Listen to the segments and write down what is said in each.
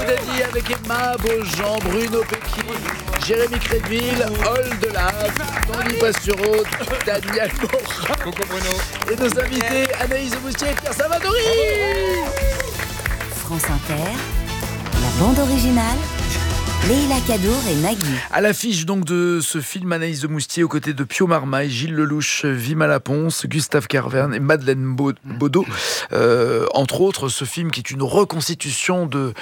Boudadi avec Emma Beaujean, Bruno Pecky, Jérémy Crédville, Ol Delave, Tanguy Pastureau, Daniel Morin. Coucou Bruno. Et nos invités Anaïs Moustier et Pierre Savadori. France Inter, la bande originale, Leila Kadour et Nagui. À l'affiche donc de ce film, Anaïs de Moustier aux côtés de Pio Marmaille, Gilles Lelouch, Vima Laponce, Gustave Carverne et Madeleine Baudot. Entre autres, ce film qui est une reconstitution de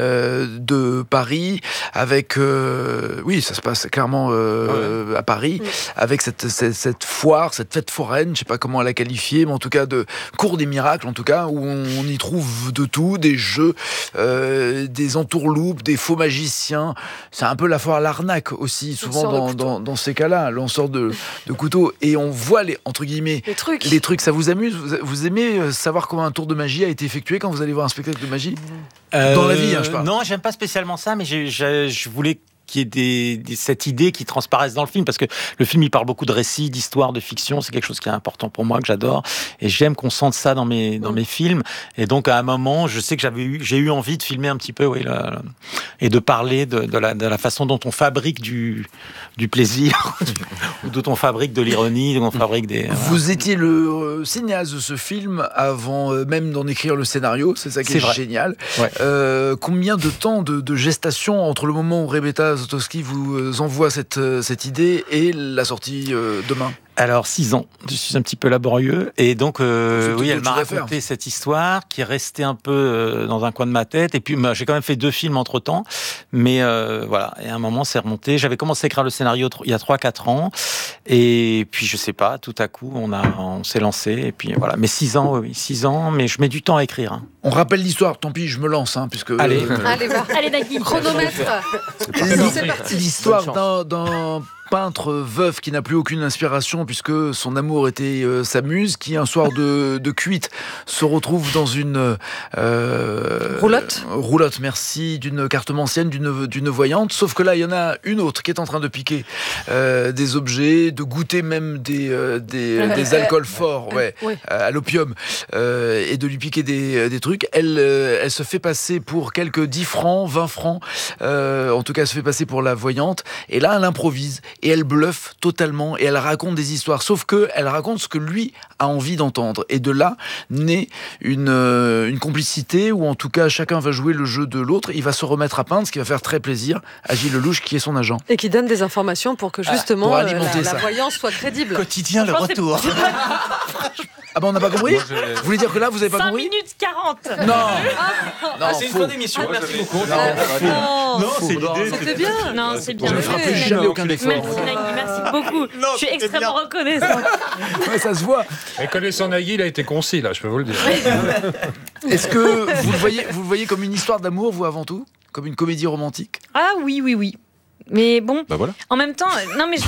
Paris avec... oui, ça se passe clairement à Paris, avec cette foire, cette fête foraine, je ne sais pas comment la qualifier, mais en tout cas de cour des miracles, en tout cas, où on y trouve de tout, des jeux, des entourloupes, des faux magiciens. C'est un peu la foire à l'arnaque aussi, souvent dans ces cas-là, lanceur de couteaux. Et on voit entre guillemets, les trucs. Ça vous amuse? Vous aimez savoir comment un tour de magie a été effectué quand vous allez voir un spectacle de magie? Dans la vie, je parle. Non, j'aime pas spécialement ça, mais je voulais qu'il y ait cette idée qui transparaisse dans le film, parce que le film il parle beaucoup de récits, d'histoires, de fiction, c'est quelque chose qui est important pour moi, que j'adore, et j'aime qu'on sente ça dans mes films. Et donc à un moment, je sais que j'ai eu envie de filmer un petit peu, et de parler de la façon dont on fabrique du plaisir, ou dont on fabrique de l'ironie, dont on fabrique des... Vous étiez le cinéaste de ce film avant même d'en écrire le scénario, c'est ça qui est génial. Ouais. Combien de temps de gestation entre le moment où Rebecca Zlotowski vous envoie cette idée et la sortie demain? Alors 6 ans, je suis un petit peu laborieux, et donc elle m'a raconté cette histoire qui est restée un peu dans un coin de ma tête, et puis j'ai quand même fait 2 films entre temps, mais voilà, et à un moment c'est remonté. J'avais commencé à écrire le scénario il y a 3-4 ans, et puis je sais pas, tout à coup on s'est lancé, et puis voilà, mais 6 ans, oui, 6 ans, mais je mets du temps à écrire. Hein. On rappelle l'histoire, tant pis, je me lance, puisque... Allez, Nagui, chronomètre. C'est parti. L'histoire d'un peintre veuf qui n'a plus aucune inspiration puisque son amour était sa muse, qui un soir de cuite se retrouve dans une roulotte, merci, d'une cartomancienne, d'une voyante, sauf que là il y en a une autre qui est en train de piquer des objets, de goûter même des alcools forts à l'opium, et de lui piquer des trucs. Elle se fait passer pour quelques 10 francs, 20 francs, en tout cas elle se fait passer pour la voyante, et là elle improvise et elle bluffe totalement, et elle raconte des histoires, sauf qu'elle raconte ce que lui a envie d'entendre, et de là naît une complicité, où en tout cas chacun va jouer le jeu de l'autre. Il va se remettre à peindre, ce qui va faire très plaisir à Gilles Lelouch qui est son agent. Et qui donne des informations pour que justement la voyance soit crédible. Quotidien, le retour. Ah on n'a pas compris? Vous voulez dire que là vous n'avez pas compris? 5 minutes 40. Non, c'est une fin d'émission, merci beaucoup. Non, c'est l'idée. C'était bien. Non, c'est bien. Je ne ferai plus jamais aucun effort. Merci Nagui, merci beaucoup. Je suis extrêmement reconnaissante. Ça se voit. Et connaissant Nagui, il a été concis là, je peux vous le dire. Est-ce que vous le voyez comme une histoire d'amour, vous, avant tout? Comme une comédie romantique? Ah oui. Mais bon, voilà. En même temps, non mais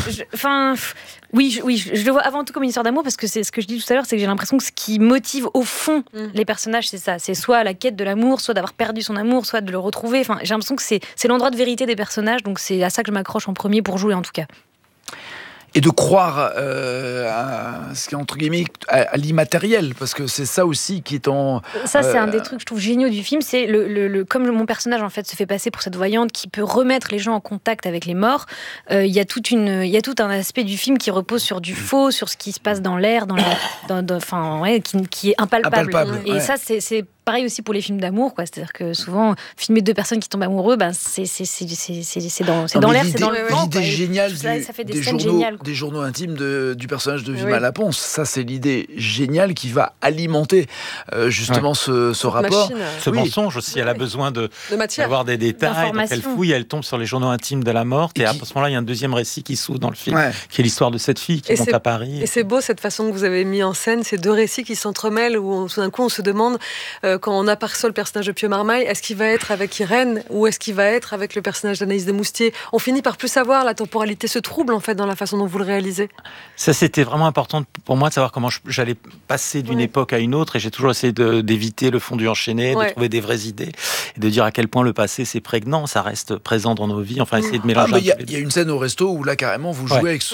je le vois avant tout comme une histoire d'amour, parce que c'est ce que je dis tout à l'heure, c'est que j'ai l'impression que ce qui motive au fond les personnages, c'est ça, c'est soit la quête de l'amour, soit d'avoir perdu son amour, soit de le retrouver. Enfin, j'ai l'impression que c'est l'endroit de vérité des personnages, donc c'est à ça que je m'accroche en premier pour jouer en tout cas. Et de croire à ce qui est entre guillemets à l'immatériel, parce que c'est ça aussi qui est en... Ça, c'est un des trucs que je trouve géniaux du film, c'est comme mon personnage en fait se fait passer pour cette voyante qui peut remettre les gens en contact avec les morts. Il y a tout un aspect du film qui repose sur du faux, sur ce qui se passe dans l'air, qui est impalpable. Et ça, c'est pareil aussi pour les films d'amour, quoi. C'est-à-dire que souvent, filmer 2 personnes qui tombent amoureux, c'est dans l'air, c'est dans le vent. L'idée géniale ça fait des scènes géniales. Des journaux intimes du personnage de Vima Laponce. Ça, c'est l'idée géniale qui va alimenter justement ce rapport. Ce mensonge aussi, elle a besoin d'avoir des détails. Donc elle fouille, elle tombe sur les journaux intimes de la morte. Et à ce moment-là, il y a un deuxième récit qui s'ouvre dans le film, qui est l'histoire de cette fille qui monte à Paris. Et c'est beau cette façon que vous avez mis en scène, ces 2 récits qui s'entremêlent, où tout d'un coup on se demande, quand on aperçoit le personnage de Pio Marmaille, est-ce qu'il va être avec Irène ou est-ce qu'il va être avec le personnage d'Anaïs de Moustier? On finit par plus savoir, la temporalité se trouble en fait dans la façon dont vous le réalisez. Ça, c'était vraiment important pour moi de savoir comment j'allais passer d'une époque à une autre, et j'ai toujours essayé d'éviter le fondu enchaîné, de trouver des vraies idées, et de dire à quel point le passé c'est prégnant, ça reste présent dans nos vies, enfin essayer de mélanger. Il y a une scène au resto où là carrément vous jouez avec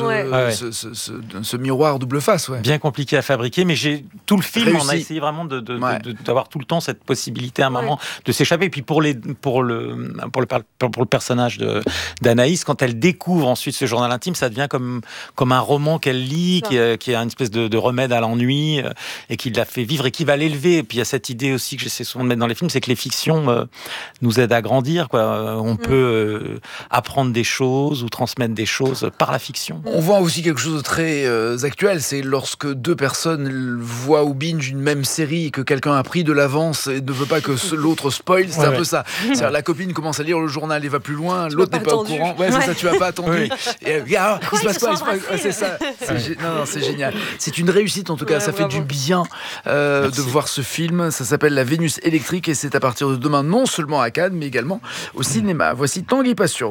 ce miroir double face. Bien compliqué à fabriquer, mais tout le film, on a essayé vraiment d'avoir tout le temps cette possibilité à un moment de s'échapper. Et puis pour le personnage d'Anaïs, quand elle découvre ensuite ce journal intime, ça devient comme un roman qu'elle lit, qui est une espèce de remède à l'ennui, et qui la fait vivre et qui va l'élever. Et puis il y a cette idée aussi que j'essaie souvent de mettre dans les films, c'est que les fictions nous aident à grandir, quoi. On peut apprendre des choses ou transmettre des choses par la fiction. On voit aussi quelque chose de très actuel, c'est lorsque deux personnes voient ou binge une même série et que quelqu'un a pris de l'avance et ne veut pas que l'autre spoil, c'est un peu ça. C'est-à-dire, la copine commence à lire le journal et va plus loin, l'autre n'est pas au courant. Ouais, c'est ça, tu n'as pas attendu. Et il se passe quoi, c'est ça. C'est génial. C'est une réussite en tout cas, ça fait du bien de voir ce film. Ça s'appelle La Vénus électrique et c'est à partir de demain, non seulement à Cannes, mais également au cinéma. Voici Tanguy Pastureau.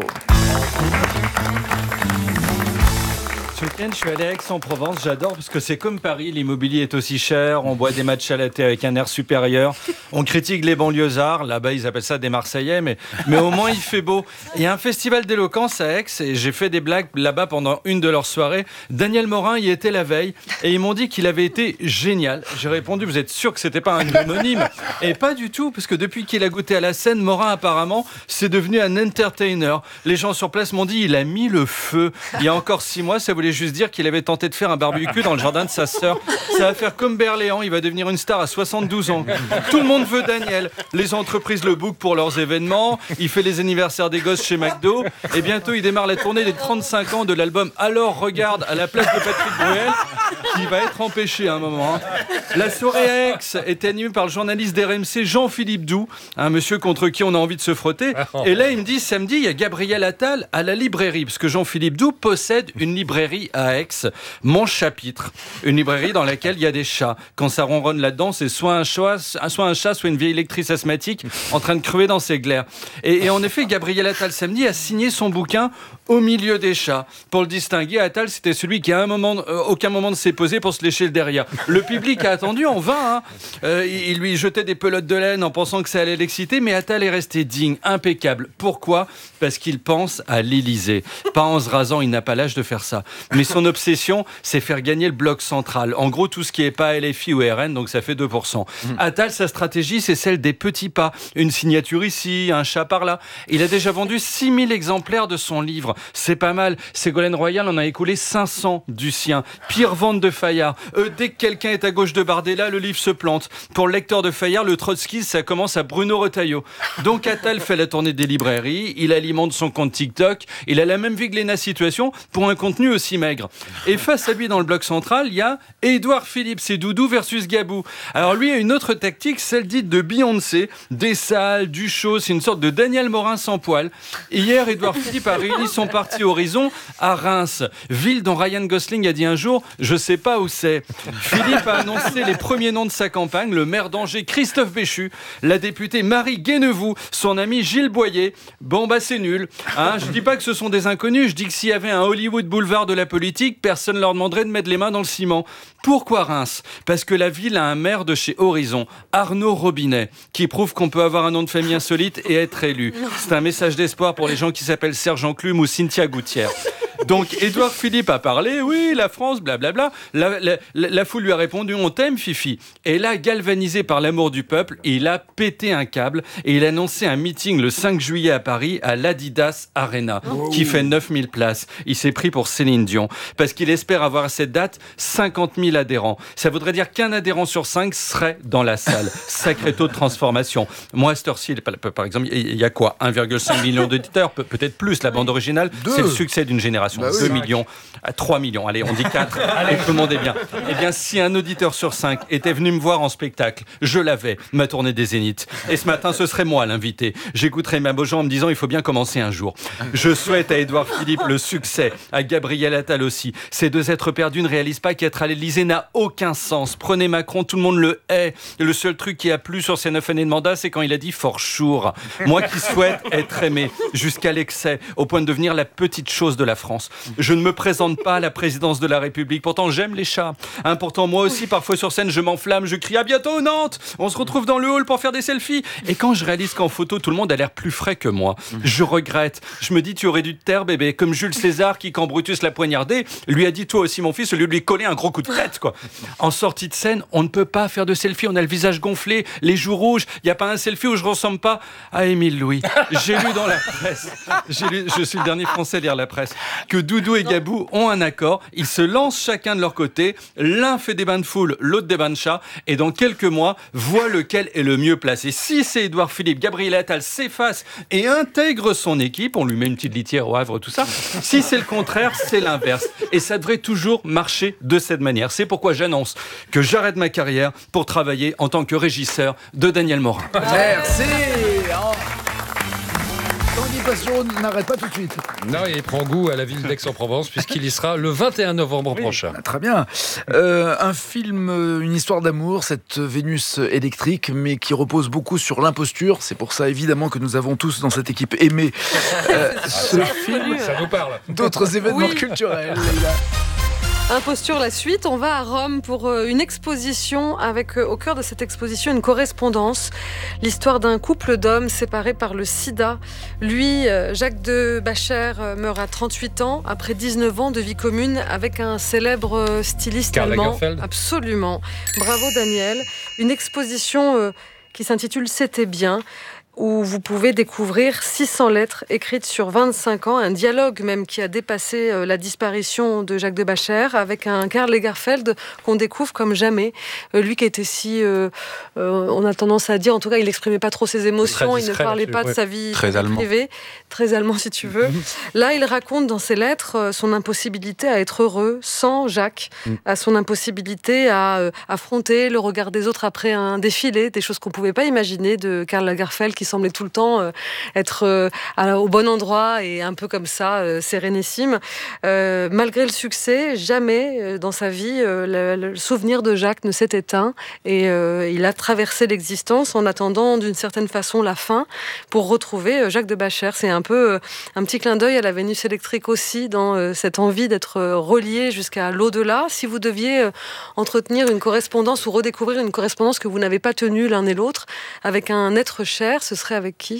Ce week-end, je suis allé à Aix-en-Provence. J'adore parce que c'est comme Paris. L'immobilier est aussi cher. On boit des matchs à la thé avec un air supérieur. On critique les banlieusards. Là-bas, ils appellent ça des Marseillais. Mais au moins, il fait beau. Il y a un festival d'éloquence à Aix et j'ai fait des blagues là-bas pendant une de leurs soirées. Daniel Morin y était la veille et ils m'ont dit qu'il avait été génial. J'ai répondu, vous êtes sûr que c'était pas un homonyme? Et pas du tout, parce que depuis qu'il a goûté à la scène, Morin, apparemment, c'est devenu un entertainer. Les gens sur place m'ont dit, il a mis le feu. Il y a encore 6 mois, ça voulait juste dire qu'il avait tenté de faire un barbecue dans le jardin de sa sœur. Ça va faire comme Berléand, il va devenir une star à 72 ans. Tout le monde veut Daniel. Les entreprises le bookent pour leurs événements. Il fait les anniversaires des gosses chez McDo. Et bientôt, il démarre la tournée des 35 ans de l'album Alors Regarde à la place de Patrick Bruel, qui va être empêché à un moment. La soirée à Aix était animée par le journaliste d'RMC Jean-Philippe Doux, un monsieur contre qui on a envie de se frotter. Et là, il me dit, samedi, il y a Gabriel Attal à la librairie, parce que Jean-Philippe Doux possède une librairie à Aix, Mon Chapitre, une librairie dans laquelle il y a des chats. Quand ça ronronne là-dedans, c'est soit un chat, soit une vieille lectrice asthmatique en train de crever dans ses glaires. Et en effet, Gabriel Attal samedi a signé son bouquin Au milieu des chats. Pour le distinguer, Attal, c'était celui qui à aucun moment ne s'est posé pour se lécher le derrière. Le public a attendu en vain. Il lui jetait des pelotes de laine en pensant que ça allait l'exciter, mais Attal est resté digne, impeccable. Pourquoi ? Parce qu'il pense à l'Élysée. Pas en se rasant, il n'a pas l'âge de faire ça. Mais son obsession, c'est faire gagner le bloc central. En gros, tout ce qui n'est pas LFI ou RN, donc ça fait 2%. Attal, sa stratégie, c'est celle des petits pas. Une signature ici, un chat par là. Il a déjà vendu 6000 exemplaires de son livre. C'est pas mal. Ségolène Royal en a écoulé 500 du sien. Pire vente de Fayard. Dès que quelqu'un est à gauche de Bardella, le livre se plante. Pour le lecteur de Fayard, le Trotsky, ça commence à Bruno Retailleau. Donc Attal fait la tournée des librairies, il alimente son compte TikTok, il a la même vie que Léna Situation pour un contenu aussi maigre. Et face à lui dans le bloc central, il y a Édouard Philippe, c'est Doudou versus Gabou. Alors lui a une autre tactique, celle dite de Beyoncé, des salles, du show, c'est une sorte de Daniel Morin sans poil. Hier, Édouard Philippe a réuni son parti Horizon à Reims, ville dont Ryan Gosling a dit un jour « je sais pas où c'est ». Philippe a annoncé les premiers noms de sa campagne, le maire d'Angers Christophe Béchu, la députée Marie Guénevoux, son ami Gilles Boyer. Bon bah c'est nul. Je dis pas que ce sont des inconnus, je dis que s'il y avait un Hollywood boulevard de la politique, personne leur demanderait de mettre les mains dans le ciment. Pourquoi Reims ? Parce que la ville a un maire de chez Horizon, Arnaud Robinet, qui prouve qu'on peut avoir un nom de famille insolite et être élu. C'est un message d'espoir pour les gens qui s'appellent Serge Enclume ou Cynthia Gouttière. Donc Édouard Philippe a parlé, oui, la France, blablabla. La foule lui a répondu, on t'aime, Fifi. Et là, galvanisé par l'amour du peuple, il a pété un câble et il a annoncé un meeting le 5 juillet à Paris à l'Adidas Arena, qui fait 9000 places. Il s'est pris pour Céline Dion, parce qu'il espère avoir à cette date 50 000 adhérents. Ça voudrait dire qu'un adhérent sur 5 serait dans la salle. Sacré taux de transformation. Moi, à cette heure-ci, par exemple, il y a quoi ? 1,5 million d'auditeurs, peut-être plus. La bande originale, c'est le succès d'une génération. 2 millions à 3 millions. Allez, on dit 4. Et tout le monde est bien. Eh bien, si un auditeur sur 5 était venu me voir en spectacle, je l'avais, ma tournée des Zéniths. Et ce matin, ce serait moi l'invité. J'écouterais ma Beaujean en me disant, il faut bien commencer un jour. Je souhaite à Édouard Philippe le succès, à Gabriel Attal aussi. Ces deux êtres perdus ne réalisent pas qu'être à l'Élysée n'a aucun sens. Prenez Macron, tout le monde le hait. Le seul truc qui a plu sur ses 9 années de mandat, c'est quand il a dit for sure. Moi qui souhaite être aimé jusqu'à l'excès, au point de devenir la petite chose de la France. France. Je ne me présente pas à la présidence de la République. Pourtant, j'aime les chats. Pourtant, moi aussi, parfois sur scène, je m'enflamme, je crie à bientôt Nantes. On se retrouve dans le hall pour faire des selfies. Et quand je réalise qu'en photo, tout le monde a l'air plus frais que moi, je regrette. Je me dis, tu aurais dû te taire, bébé. Comme Jules César qui, quand Brutus l'a poignardé, lui a dit, toi aussi, mon fils, au lieu de lui coller un gros coup de tête, quoi. En sortie de scène, on ne peut pas faire de selfie. On a le visage gonflé, les joues rouges. Il n'y a pas un selfie où je ne ressemble pas à Émile Louis. J'ai lu dans la presse, je suis le dernier Français à lire la presse, que Doudou et Gabou ont un accord. Ils se lancent chacun de leur côté. L'un fait des bains de foule, l'autre des bains de chat. Et dans quelques mois, voit lequel est le mieux placé. Si c'est Édouard Philippe, Gabriel Attal s'efface et intègre son équipe, on lui met une petite litière au Havre, tout ça. Si c'est le contraire, c'est l'inverse. Et ça devrait toujours marcher de cette manière. C'est pourquoi j'annonce que j'arrête ma carrière pour travailler en tant que régisseur de Daniel Morin. Merci. Tanguy Passion n'arrête pas tout de suite. Non, il prend goût à la ville d'Aix-en-Provence puisqu'il y sera le 21 novembre prochain. Très bien. Un film, une histoire d'amour, cette Vénus électrique, mais qui repose beaucoup sur l'imposture. C'est pour ça, évidemment, que nous avons tous dans cette équipe aimé ce film. Ça nous parle. D'autres événements culturels. Imposture, la suite. On va à Rome pour une exposition avec au cœur de cette exposition une correspondance. L'histoire d'un couple d'hommes séparés par le sida. Lui, Jacques de Bacher, meurt à 38 ans après 19 ans de vie commune avec un célèbre styliste Karl allemand. Lagerfeld. Absolument. Bravo Daniel. Une exposition qui s'intitule C'était bien, où vous pouvez découvrir 600 lettres écrites sur 25 ans, un dialogue même qui a dépassé la disparition de Jacques de Bacher avec un Karl Lagerfeld qu'on découvre comme jamais. Lui qui était si, on a tendance à dire, en tout cas il n'exprimait pas trop ses émotions, il ne parlait pas de sa vie privée, très allemand si tu veux. Là il raconte dans ses lettres son impossibilité à être heureux sans Jacques, à son impossibilité à affronter le regard des autres après un défilé, des choses qu'on ne pouvait pas imaginer de Karl Lagerfeld qui semblait tout le temps être au bon endroit et un peu comme ça, sérénissime. Malgré le succès, jamais dans sa vie, le souvenir de Jacques ne s'est éteint et il a traversé l'existence en attendant d'une certaine façon la fin pour retrouver Jacques de Bacher. C'est un peu un petit clin d'œil à la Vénus électrique aussi, dans cette envie d'être relié jusqu'à l'au-delà. Si vous deviez entretenir une correspondance ou redécouvrir une correspondance que vous n'avez pas tenue l'un et l'autre avec un être cher, ce serait avec qui ?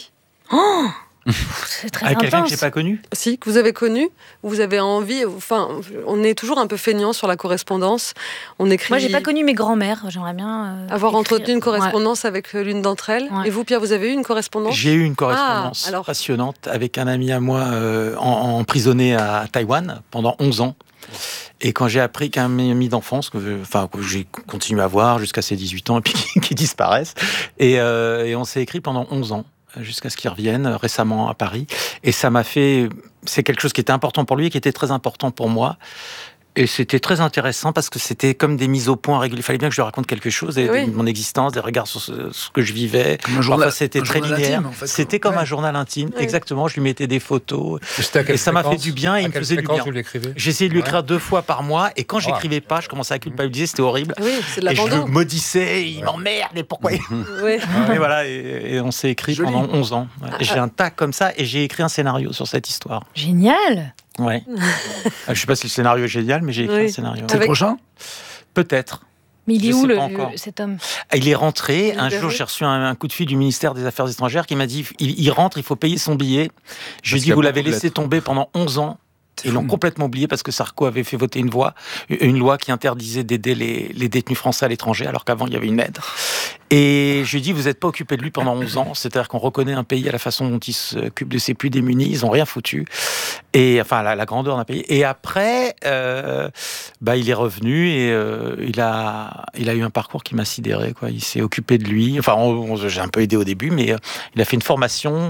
C'est très avec quelqu'un que intense. j'ai pas connu. Si, que vous avez connu, vous avez envie. Enfin, on est toujours un peu feignant sur la correspondance. On écrit. Moi, j'ai pas connu mes grands-mères. J'aimerais bien avoir écrire. entretenu une correspondance avec l'une d'entre elles. Ouais. Et vous, Pierre, vous avez eu une correspondance ? J'ai eu une correspondance alors. passionnante avec un ami à moi emprisonné à Taïwan pendant 11 ans. Et quand j'ai appris qu'un ami d'enfance, que j'ai continué à voir jusqu'à ses 18 ans et puis qu'il disparaisse, et on s'est écrit pendant 11 ans. Jusqu'à ce qu'il revienne récemment à Paris. Et ça m'a fait... C'est quelque chose qui était important pour lui et qui était très important pour moi. Et c'était très intéressant parce que c'était comme des mises au point régulières. Il fallait bien que je lui raconte quelque chose, de mon existence, des regards sur ce que je vivais. Comme un journal, c'était très linéaire. Intime, en fait. C'était comme un journal intime, exactement. Je lui mettais des photos. Et ça m'a fait du bien et il me faisait du bien. J'ai essayé de lui écrire 2 fois par mois et quand j'écrivais pas, je commençais à culpabiliser, c'était horrible. Oui, c'est de et je l'abandon. le maudissais, il m'emmerde, et pourquoi Oui. Et voilà, et on s'est écrit Joli. pendant 11 ans. Ouais. J'ai un tas comme ça et j'ai écrit un scénario sur cette histoire. Génial. Ouais. Je sais pas si le scénario est génial, mais j'ai écrit un scénario. C'est le prochain ? Peut-être. Mais il est Je où sais pas encore. cet homme ? Il est rentré. Un libéré. jour, j'ai reçu un coup de fil du ministère des Affaires étrangères qui m'a dit il rentre, il faut payer son billet. Je lui ai dit vous l'avez laissé tomber pendant 11 ans. Ils l'ont complètement oublié parce que Sarko avait fait voter une loi qui interdisait d'aider les détenus français à l'étranger, alors qu'avant il y avait une aide. Et je lui ai dit, vous n'êtes pas occupé de lui pendant 11 ans, c'est-à-dire qu'on reconnaît un pays à la façon dont il s'occupe de ses plus démunis, ils n'ont rien foutu. Et enfin, la grandeur d'un pays. Et après, il est revenu et il a eu un parcours qui m'a sidéré, quoi. Il s'est occupé de lui. Enfin, j'ai un peu aidé au début, mais il a fait une formation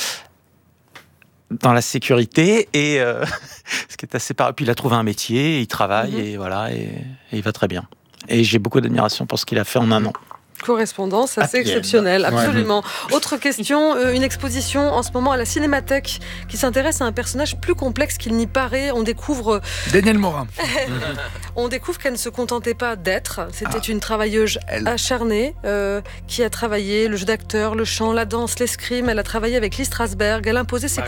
dans la sécurité et ce qui est assez puis il a trouvé un métier, il travaille et voilà et il va très bien. Et j'ai beaucoup d'admiration pour ce qu'il a fait en 1 an. Correspondance assez exceptionnelle, absolument. Autre question, une exposition en ce moment à la Cinémathèque qui s'intéresse à un personnage plus complexe qu'il n'y paraît. On découvre... Daniel Morin. On découvre qu'elle ne se contentait pas d'être. C'était une travailleuse acharnée qui a travaillé le jeu d'acteur, le chant, la danse, l'escrime. Elle a travaillé avec Lee Strasberg. Elle imposait ses coachs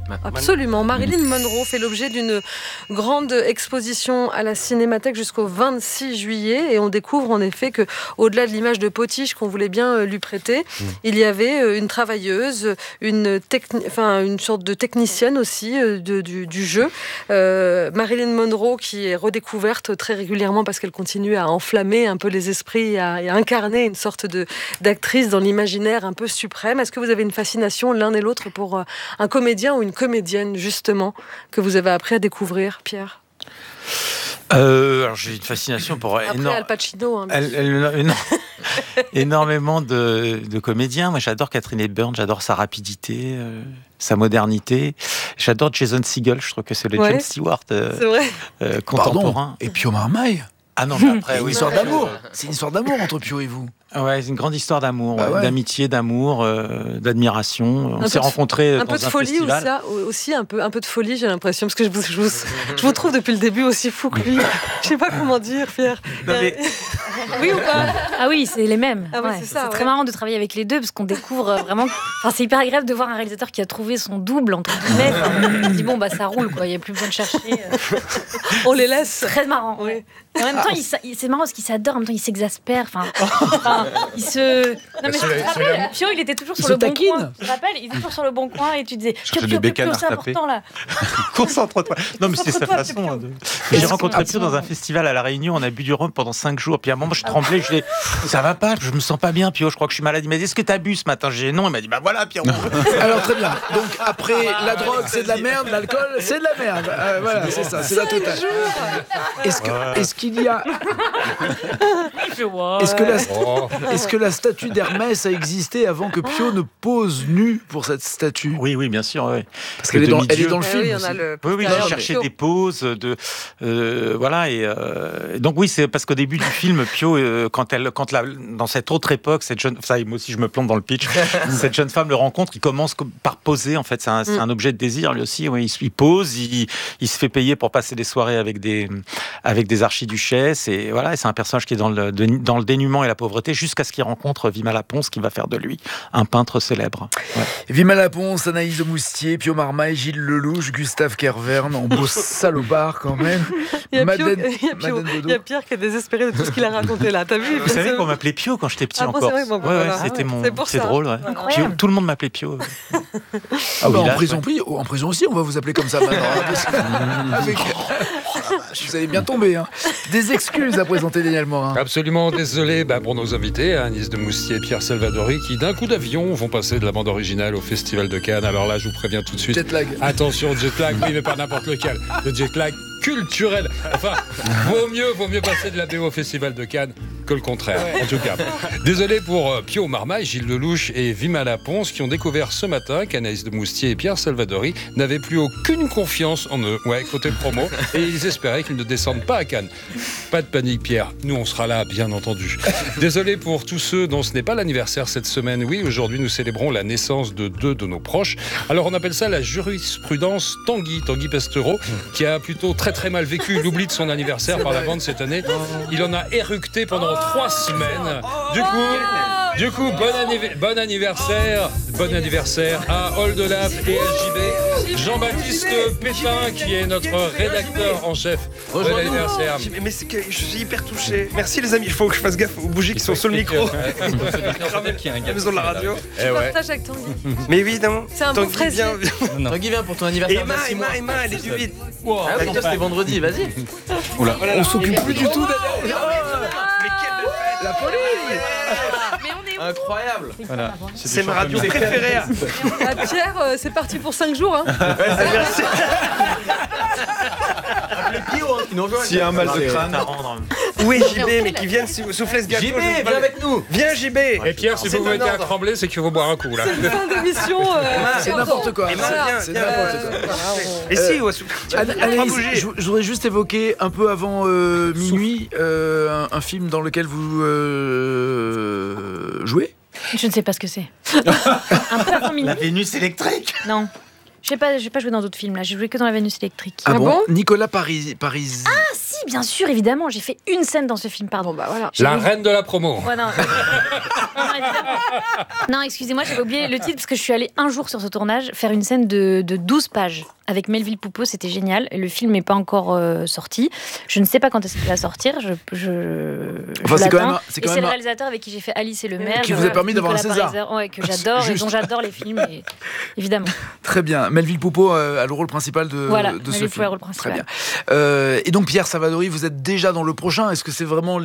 Absolument. Marilyn Monroe fait l'objet d'une grande exposition à la Cinémathèque jusqu'au 26 juillet et on découvre en effet que, au-delà de l'image de potiche qu'on voulait bien lui prêter, il y avait une travailleuse, une sorte de technicienne aussi du jeu. Marilyn Monroe qui est redécouverte très régulièrement parce qu'elle continue à enflammer un peu les esprits et à incarner une sorte d'actrice dans l'imaginaire un peu suprême. Est-ce que vous avez une fascination l'un et l'autre pour un comédien ou une comédienne justement que vous avez appris à découvrir, Pierre? Alors j'ai une fascination pour Al Pacino. Énormément de comédiens. Moi, j'adore Catherine Hepburn, j'adore sa rapidité, sa modernité. J'adore Jason Segel. Je trouve que c'est le James Stewart contemporain. Et Pio Marmaille. Ah non, mais après, une histoire d'amour. C'est une histoire d'amour entre Pio et vous. Ouais, c'est une grande histoire d'amour, d'amitié, d'amour, d'admiration. On s'est rencontrés dans un festival. Un peu de folie aussi, un peu de folie, j'ai l'impression, parce que je vous trouve depuis le début aussi fou que lui. Je sais pas comment dire, Pierre. Oui ou pas? Ah oui, c'est les mêmes. Ah ouais, c'est très marrant de travailler avec les deux parce qu'on découvre vraiment. Enfin, c'est hyper agréable de voir un réalisateur qui a trouvé son double entre guillemets. On se dit bon ça roule quoi, il y a plus besoin de chercher. On les laisse. Très marrant. Oui. Et en même temps, c'est marrant parce qu'il s'adore, en même temps il s'exaspère. Enfin, il se. Non mais tu te rappelles, Pio, il était toujours sur le bon coin. Tu te rappelles, il était toujours sur le bon coin et tu disais Pio, c'est important là. Concentre-toi. Non mais c'était sa façon. J'ai rencontré Pio dans un festival à La Réunion. On a bu du rhum pendant 5 jours. Puis à un moment, je tremblais. Je dis ça va pas, je me sens pas bien, Pio. Je crois que je suis malade. Il m'a dit est-ce que t'as bu ce matin? J'ai dit non. Il m'a dit bah voilà, Pierrot. Alors très bien. Donc après la drogue, c'est de la merde. L'alcool, c'est de la merde. Voilà, c'est ça, c'est la totale. Est-ce qu'il y a Est-ce que la statue d'Hermès a existé avant que Pio ne pose nu pour cette statue? Oui, bien sûr. Oui. Parce qu'elle est dans le film. Oui, il cherchait des poses, voilà. Et donc oui, c'est parce qu'au début du film, Pio, dans cette autre époque, cette jeune, ça, moi aussi je me plante dans le pitch. Cette jeune femme le rencontre, il commence par poser. En fait, c'est un objet de désir lui aussi. Oui, il pose, il se fait payer pour passer des soirées avec des archiduchesses. Et voilà, et c'est un personnage qui est dans le dénuement et la pauvreté jusqu'à ce qu'il rencontre Vima Laponce, qui va faire de lui un peintre célèbre. Ouais. Vima Laponce, Anaïs de Moustier, Pio Marmaille, Gilles Lelouch, Gustave Kervern, en beau salopard quand même. Il y a Pierre qui est désespéré de tout ce qu'il a raconté là. T'as vu? Vous savez qu'on m'appelait Pio quand j'étais petit en Corse. C'est drôle. Ouais. Pio, tout le monde m'appelait Pio. En prison aussi, on va vous appeler comme ça maintenant. Vous allez bien tomber. Des excuses à présenter, Daniel Morin. Absolument désolé pour nos invités, Agnès de Moustier et Pierre Salvadori, qui d'un coup d'avion vont passer de la bande originale au Festival de Cannes. Alors là, je vous préviens tout de suite. Jet lag. Attention, jet lag, oui, mais pas n'importe lequel. Le jet lag culturel. Enfin, vaut mieux passer de la BO au Festival de Cannes que le contraire, en tout cas. Désolé pour Pio Marmaille, Gilles Lelouch et Vima Laponce, qui ont découvert ce matin qu'Anaïs de Moustier et Pierre Salvadori n'avaient plus aucune confiance en eux. Ouais, côté promo. Et ils espéraient qu'ils ne descendent pas à Cannes. Pas de panique, Pierre. Nous, on sera là, bien entendu. Désolé pour tous ceux dont ce n'est pas l'anniversaire cette semaine. Oui, aujourd'hui, nous célébrons la naissance de 2 de nos proches. Alors, on appelle ça la jurisprudence Tanguy Pastereau, qui a plutôt très mal vécu l'oubli de son anniversaire par la bande cette année. Il en a éructé pendant 3 semaines. Du coup, bon anniversaire à Oldelaf et SJB. Jean-Baptiste Pétain, qui est notre rédacteur en chef. Bon anniversaire. Mais je suis hyper touché. Merci les amis, il faut que je fasse gaffe aux bougies qui sont sur le micro. La maison de la radio. Je partage avec Tanguy. Mais évidemment. C'est un bon fraisier. Tanguy vient pour ton anniversaire. Emma, elle est du vide. Ah oui, c'est vendredi, vas-y. On s'occupe plus du tout d'elle. Mais quelle belle fête. La police. Mais on est incroyable. Voilà. C'est ma radio préférée. Pierre, c'est parti pour 5 jours. Merci. S'il y a un mal de crâne. Oui, JB, mais qui viennent souffler ce gâteau. JB, viens avec nous. Viens, JB. Et Pierre, si vous mettez à trembler, c'est qu'il faut boire un coup, là. C'est une fin d'émission. C'est n'importe quoi. C'est n'importe quoi. Et si, Anaïs, je voudrais juste évoquer un peu avant minuit un film dans lequel vous jouez. Je ne sais pas ce que c'est. Un peu avant minuit. La Vénus électrique. Non. Je sais pas joué dans d'autres films là. J'ai joué que dans la Vénus électrique. Ah bon? Nicolas Paris. Ah si, bien sûr, évidemment. J'ai fait une scène dans ce film, pardon. Bah voilà. La reine de la promo. Ouais, non. Non, excusez-moi, j'avais oublié le titre parce que je suis allée un jour sur ce tournage faire une scène de 12 pages avec Melville Poupeau, c'était génial. Le film n'est pas encore sorti. Je ne sais pas quand est-ce qu'il va sortir. C'est le réalisateur avec qui j'ai fait Alice et le maire. Qui vous a permis d'avoir un César. Ouais, que j'adore et dont j'adore les films, évidemment. Très bien. Melville Poupeau a le rôle principal de ce film. Le rôle principal. Très bien. Et donc Pierre Salvadori, vous êtes déjà dans le prochain. Est-ce que c'est vraiment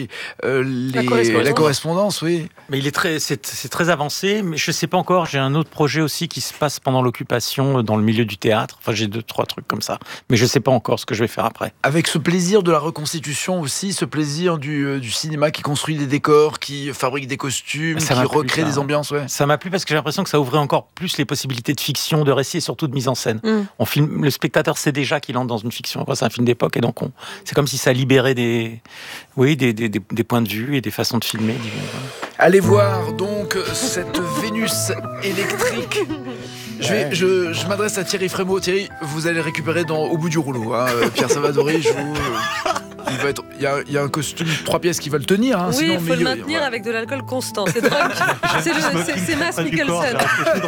la correspondance, oui. Mais c'est très avancé, mais je ne sais pas encore. J'ai un autre projet aussi qui se passe pendant l'occupation dans le milieu du théâtre. Enfin, j'ai 2-3 trucs comme ça. Mais je ne sais pas encore ce que je vais faire après. Avec ce plaisir de la reconstitution aussi, ce plaisir du cinéma qui construit des décors, qui fabrique des costumes, qui recrée des ambiances. Ouais. Ça m'a plu parce que j'ai l'impression que ça ouvrait encore plus les possibilités de fiction, de récit et surtout de mise en scène. Le spectateur sait déjà qu'il entre dans une fiction. C'est un film d'époque et donc c'est comme si ça libérait des points de vue et des façons de filmer. Allez voir donc cette Vénus électrique. Je m'adresse à Thierry Frémaux. Thierry, vous allez récupérer au bout du rouleau. Pierre Salvadori, il y a un costume 3 pièces qui va le tenir. Oui, il faut le maintenir avec de l'alcool constant. C'est drunk. C'est Mads Mikkelsen.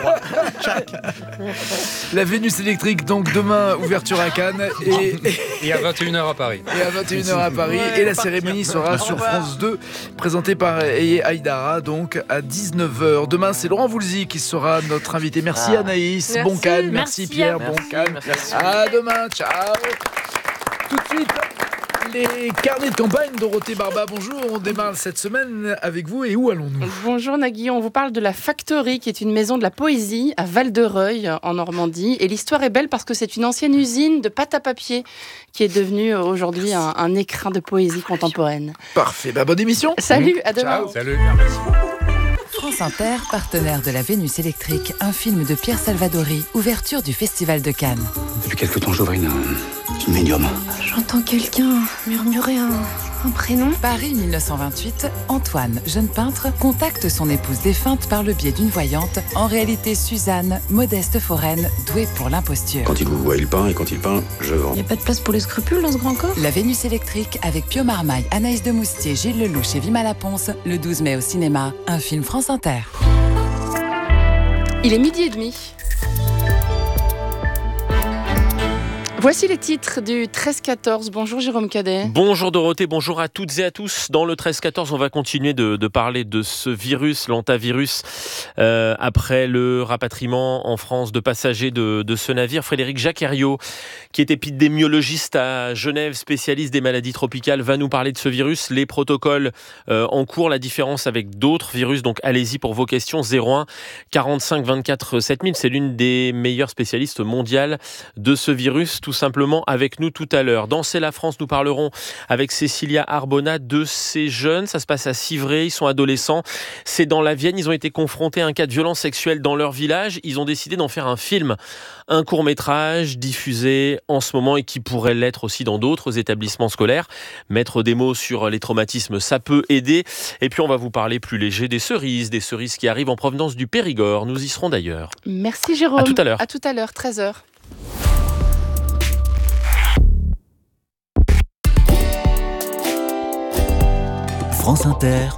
La Vénus électrique, donc demain, ouverture à Cannes. Et à 21h à Paris. Et la cérémonie sera sur France 2, présentée par Eye Aïdara, donc à 19h. Demain, c'est Laurent Voulzy qui sera notre invité. Merci Anaïs. Bon Cannes. Merci Pierre. Bon Cannes. À demain. Ciao. Tout de suite. Les carnets de campagne, Dorothée Barba, bonjour. On démarre cette semaine avec vous et où allons-nous ? Bonjour Nagui, on vous parle de la Factory, qui est une maison de la poésie à Val-de-Reuil, en Normandie. Et l'histoire est belle parce que c'est une ancienne usine de pâte à papier qui est devenue aujourd'hui un écrin de poésie contemporaine. Parfait, bonne émission. Salut, à demain. Ciao. Salut. France Inter, partenaire de la Vénus électrique, un film de Pierre Salvadori, ouverture du Festival de Cannes. Depuis quelque temps, j'ouvre une médium. J'entends quelqu'un murmurer un prénom. Paris 1928, Antoine, jeune peintre, contacte son épouse défunte par le biais d'une voyante, en réalité Suzanne, modeste foraine, douée pour l'imposture. Quand il vous voit, il peint, et quand il peint, je vends. Y a pas de place pour les scrupules dans ce grand corps ? La Vénus électrique avec Pio Marmaille, Anaïs de Moustier, Gilles Lelouch et Vima Laponce, le 12 mai au cinéma, un film France Inter. Il est 12h30. Voici les titres du 13-14. Bonjour Jérôme Cadet. Bonjour Dorothée, bonjour à toutes et à tous. Dans le 13-14, on va continuer de parler de ce virus, l'hantavirus, après le rapatriement en France de passagers de ce navire. Frédéric Jacqueriot, qui est épidémiologiste à Genève, spécialiste des maladies tropicales, va nous parler de ce virus, les protocoles en cours, la différence avec d'autres virus. Donc allez-y pour vos questions. 01 45 24 7000. C'est l'une des meilleures spécialistes mondiales de ce virus, tout simplement avec nous tout à l'heure. Dans C'est la France, nous parlerons avec Cécilia Arbona de ces jeunes. Ça se passe à Civray, ils sont adolescents. C'est dans la Vienne, ils ont été confrontés à un cas de violence sexuelle dans leur village. Ils ont décidé d'en faire un film, un court-métrage diffusé en ce moment et qui pourrait l'être aussi dans d'autres établissements scolaires. Mettre des mots sur les traumatismes, ça peut aider. Et puis on va vous parler plus léger des cerises qui arrivent en provenance du Périgord. Nous y serons d'ailleurs. Merci Jérôme. À tout à l'heure. À tout à l'heure, 13h. France Inter.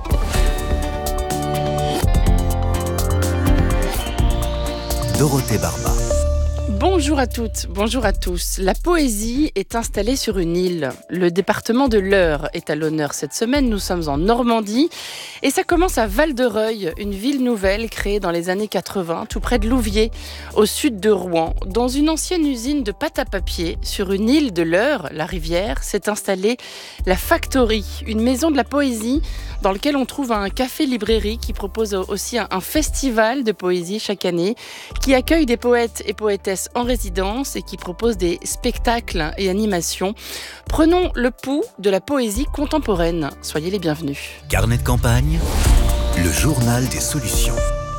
Dorothée Barba. Bonjour à toutes, bonjour à tous. La poésie est installée sur une île. Le département de l'Eure est à l'honneur cette semaine. Nous sommes en Normandie et ça commence à Val-de-Reuil, une ville nouvelle créée dans les années 80, tout près de Louviers, au sud de Rouen. Dans une ancienne usine de pâte à papier, sur une île de l'Eure, la rivière, s'est installée la Factory, une maison de la poésie dans laquelle on trouve un café-librairie qui propose aussi un festival de poésie chaque année, qui accueille des poètes et poétesses en résidence et qui propose des spectacles et animations. Prenons le pouls de la poésie contemporaine. Soyez les bienvenus. Carnet de campagne, le journal des solutions.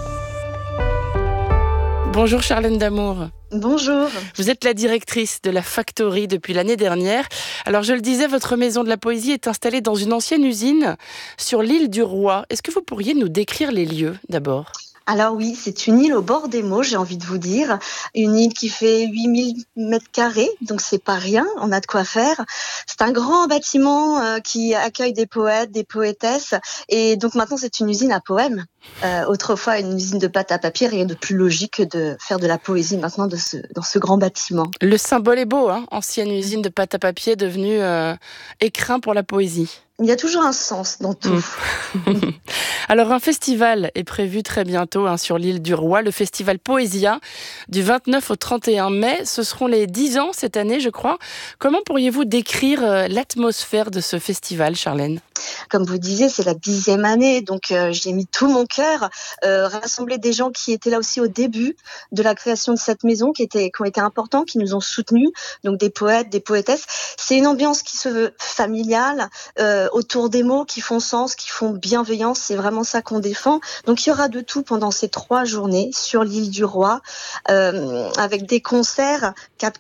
Bonjour Charlène Damour. Bonjour. Vous êtes la directrice de la Factory depuis l'année dernière. Alors je le disais, votre maison de la poésie est installée dans une ancienne usine sur l'île du Roi. Est-ce que vous pourriez nous décrire les lieux d'abord ? Alors oui, c'est une île au bord des Meaux, j'ai envie de vous dire. Une île qui fait 8000 mètres carrés, donc c'est pas rien, on a de quoi faire. C'est un grand bâtiment qui accueille des poètes, des poétesses, et donc maintenant c'est une usine à poèmes. Autrefois une usine de pâte à papier, rien de plus logique que de faire de la poésie maintenant dans ce grand bâtiment. Le symbole est beau, hein, ancienne usine de pâte à papier devenue écrin pour la poésie. Il y a toujours un sens dans tout. Alors un festival est prévu très bientôt sur l'île du Roi, le festival Poésia, du 29 au 31 mai. Ce seront les 10 ans cette année, je crois. Comment pourriez-vous décrire l'atmosphère de ce festival, Charlène ? Comme vous disiez, c'est la 10e année, donc j'ai mis tout mon cœur, rassembler des gens qui étaient là aussi au début de la création de cette maison, qui ont été importants, qui nous ont soutenus, donc des poètes, des poétesses. C'est une ambiance qui se veut familiale, autour des mots qui font sens, qui font bienveillance, c'est vraiment ça qu'on défend. Donc il y aura de tout pendant ces 3 journées sur l'île du Roi, avec des concerts,